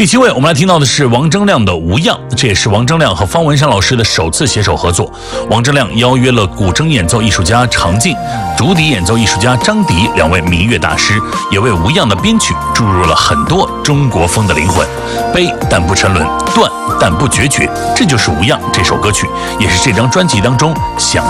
第7位，我们来听到的是王铮亮的《无恙》，这也是王铮亮和方文山老师的首次携手合作。王铮亮邀约了古筝演奏艺术家常静、竹笛演奏艺术家张迪2位民乐大师，也为《无恙》的编曲注入了很多中国风的灵魂。悲但不沉沦，断但不决绝，这就是《无恙》这首歌曲，也是这张专辑当中响